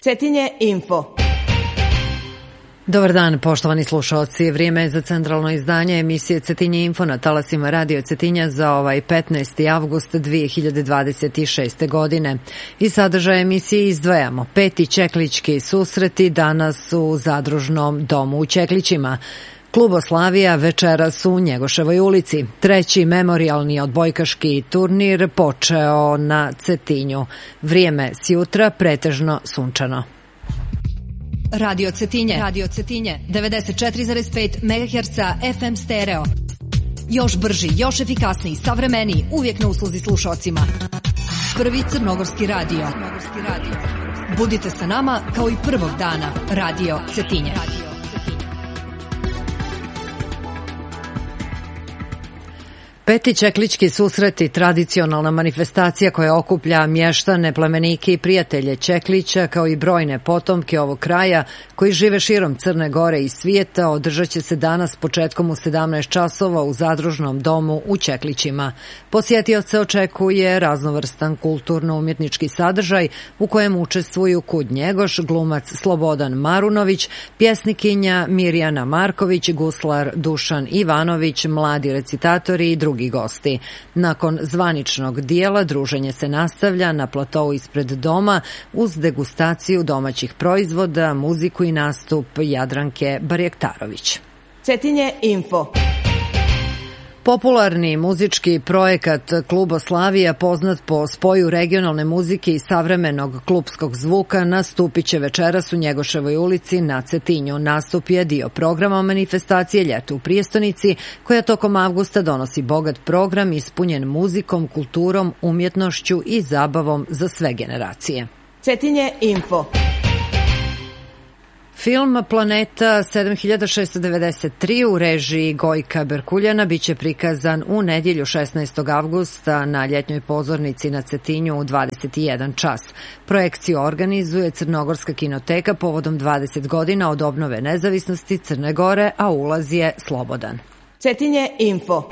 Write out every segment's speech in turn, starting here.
Cetinje Info. Dobar dan, poštovani slušalci. Vrijeme je za centralno izdanje emisije Cetinje Info na talasima Radio Cetinja za ovaj 15. avgust 2026. godine. Iz sadržaja emisije izdvajamo 5. Čeklički susreti danas u Zadružnom domu u Čeklićima. Kluboslavija večeras u Njegoševoj ulici. 3. memorijalni odbojkaški turnir počeo na Cetinju. Vrijeme s jutra pretežno sunčano. Radio Cetinje 94,5 MHz FM stereo. Još brži, još efikasniji, savremeniji, uvijek na usluzi slušalcima. Prvi crnogorski radio. Budite sa nama kao i prvog dana. Radio Cetinje. Peti čeklički susreti, tradicionalna manifestacija koja okuplja mještane, plemenike i prijatelje Čeklića, kao i brojne potomke ovog kraja koji žive širom Crne Gore i svijeta, održat će se danas početkom u 17 časova u Zadružnom domu u Čeklićima. Posjetioce očekuje raznovrstan kulturno-umjetnički sadržaj u kojem učestvuju Kud Njegoš, glumac Slobodan Marunović, pjesnikinja Mirjana Marković, guslar Dušan Ivanović, mladi recitatori i drugi gosti. Nakon zvaničnog dijela druženje se nastavlja na platou ispred doma uz degustaciju domaćih proizvoda, muziku i nastup Jadranke Barjektarović. Cetinje Info. Popularni muzički projekat Kluboslavija, poznat po spoju regionalne muzike i savremenog klupskog zvuka, nastupit će večeras u Njegoševoj ulici na Cetinju. Nastup je dio programa manifestacije Ljeto u prijestonici, koja tokom avgusta donosi bogat program ispunjen muzikom, kulturom, umjetnošću i zabavom za sve generacije. Cetinje Info. Film Planeta 7693 u režiji Gojka Berkuljana biće prikazan u nedjelju 16. avgusta na ljetnjoj pozornici na Cetinju u 21 čas. Projekciju organizuje Crnogorska kinoteka povodom 20 godina od obnove nezavisnosti Crne Gore, a ulaz je slobodan. Cetinje Info.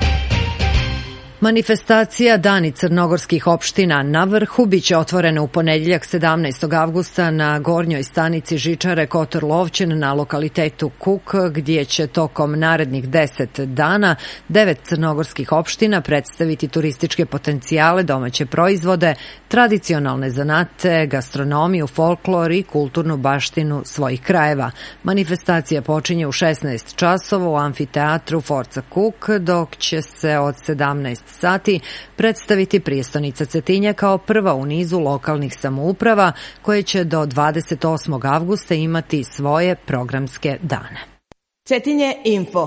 Manifestacija Dani crnogorskih opština na Vrhu biće otvorena u ponedjeljak 17. avgusta na gornjoj stanici žičare Kotor Lovćen na lokalitetu Kuk, gdje će tokom narednih 10 dana 9 crnogorskih opština predstaviti turističke potencijale, domaće proizvode, tradicionalne zanate, gastronomiju, folklor i kulturnu baštinu svojih krajeva. Manifestacija počinje u 16 časova u amfiteatru Forca Kuk, dok će se od 17 sati predstaviti prijestonica Cetinja kao prva u nizu lokalnih samouprava koje će do 28. avgusta imati svoje programske dane. Cetinje Info.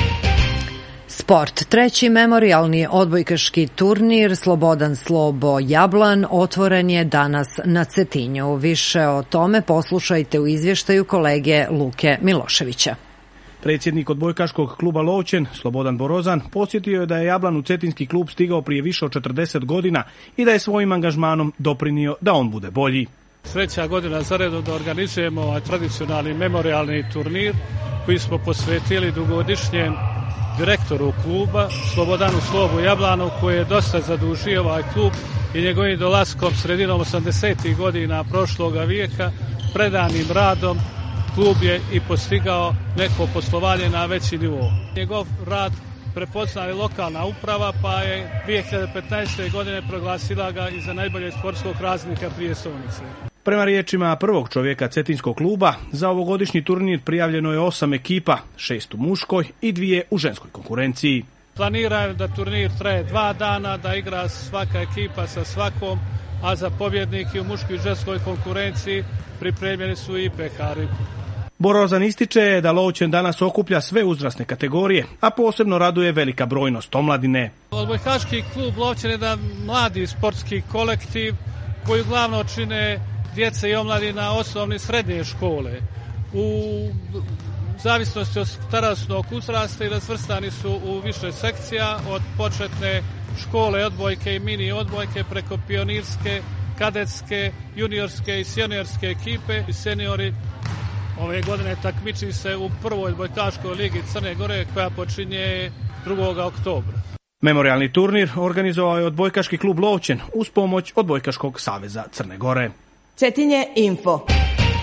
Sport. 3. memorijalni odbojkaški turnir Slobodan Slobo Jablan otvoren je danas na Cetinju. Više o tome poslušajte u izvještaju kolege Luke Miloševića. Predsjednik odbojkaškog kluba Lovćen, Slobodan Borozan, posjetio je da je Jablan u cetinski klub stigao prije više od 40 godina i da je svojim angažmanom doprinio da on bude bolji. Treća godina za redom da organizujemo ovaj tradicionalni memorijalni turnir koji smo posvetili dugogodišnjem direktoru kluba, Slobodanu Slobu Jablanu, koji je dosta zadužio ovaj klub i njegovim dolaskom sredinom 80. godina prošloga vijeka, predanim radom, klub je i postigao neko poslovanje na veći nivo. Njegov rad prepoznala lokalna uprava, pa je 2015. godine proglasila ga i za najboljeg sportskog razrednika prijestolnice. Prema riječima prvog čovjeka cetinskog kluba, za ovogodišnji turnir prijavljeno je 8 ekipa, 6 u muškoj i 2 u ženskoj konkurenciji. Planiraju da turnir traje 2 dana, da igra svaka ekipa sa svakom, a za pobjednike u muškoj i ženskoj konkurenciji pripremljeni su i pekari. Borozan ističe da Lovćen danas okuplja sve uzrasne kategorije, a posebno raduje velika brojnost omladine. Odbojkaški klub Lovćen je jedan mladi sportski kolektiv koji uglavnom čine djece i omladina osnovne i srednje škole. U zavisnosti od starosnog uzrasta i razvrstani su u više sekcija, od početne škole odbojke i mini odbojke preko pionirske, kadetske, juniorske i seniorske ekipe. I seniori ove godine takmiči se u prvoj odbojkaškoj ligi Crne Gore koja počinje 2. oktobra. Memorijalni turnir organizovao je odbojkaški klub Lovćen uz pomoć Odbojkaškog saveza Crne Gore. Cetinje Info.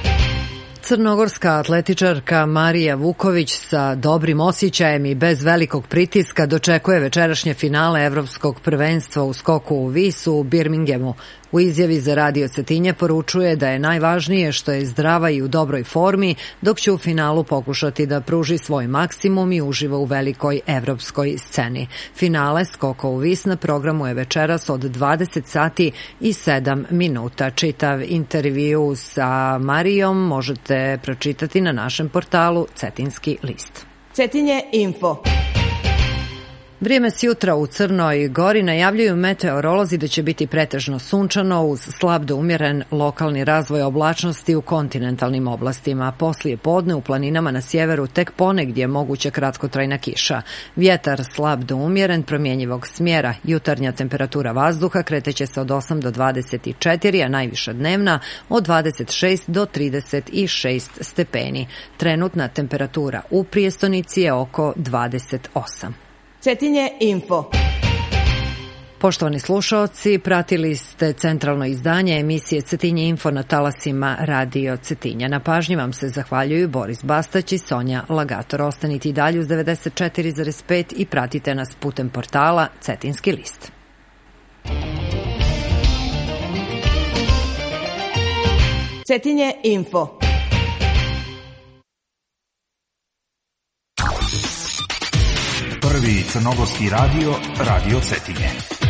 Crnogorska atletičarka Marija Vuković sa dobrim osjećajem i bez velikog pritiska dočekuje večerašnje finale Evropskog prvenstva u skoku u vis u Birminghamu. U izjavi za Radio Cetinje poručuje da je najvažnije što je zdrava i u dobroj formi, dok će u finalu pokušati da pruži svoj maksimum i uživa u velikoj evropskoj sceni. Finale skoka u vis na programu je večeras od 20 sati i 7 minuta. Čitav intervju sa Marijom možete pročitati na našem portalu Cetinski list. Cetinje info. Vrijeme s jutra u Crnoj Gori najavljuju meteorolozi da će biti pretežno sunčano uz slab do umjeren lokalni razvoj oblačnosti u kontinentalnim oblastima. Poslije podne u planinama na sjeveru tek ponegdje moguća kratkotrajna kiša. Vjetar slab do umjeren promjenjivog smjera. Jutarnja temperatura vazduha kreteće se od 8 do 24, a najviša dnevna od 26 do 36 stepeni. Trenutna temperatura u prijestonici je oko 28. Cetinje info. Poštovani slušaoci, pratili ste centralno izdanje emisije Cetinje info na talasima Radio Cetinja. Na pažnji vam se zahvaljuju Boris Bastać i Sonja Lagator. Ostanite i dalje uz 94,5 i pratite nas putem portala Cetinski list. Cetinje info. Prvi crnogorski radio, Radio Cetinje.